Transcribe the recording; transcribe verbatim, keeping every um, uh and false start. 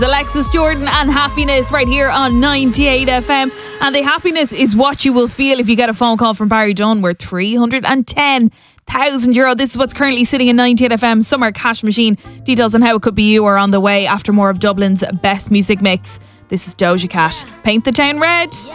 Alexis Jordan and Happiness right here on ninety-eight F M. And the happiness is what you will feel if you get a phone call from Barry Dunn worth three hundred ten thousand euro. This is what's currently sitting in ninety-eight F M Summer Cash Machine. Details on how it could be you are on the way after more of Dublin's best music mix. This is Doja Cat. Paint the Town Red.